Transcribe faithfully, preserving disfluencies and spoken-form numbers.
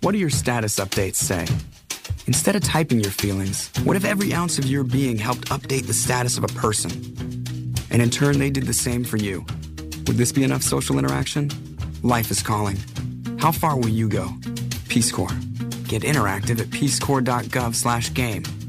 What do your status updates say? Instead of typing your feelings, what if every ounce of your being helped update the status of a person? And in turn, they did the same for you. Would this be enough social interaction? Life is calling. How far will you go? Peace Corps. Get interactive at peacecorps.gov slash game.